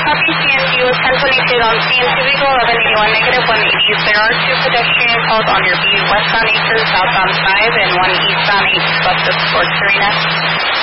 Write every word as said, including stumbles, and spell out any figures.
Copy C N C was ten twenty-two on C N C Vehicle eleven eighty-one negative one eighty. There are two pedestrian calls on your view, westbound eight to the southbound five and one eastbound eight to Buster Sports Arena.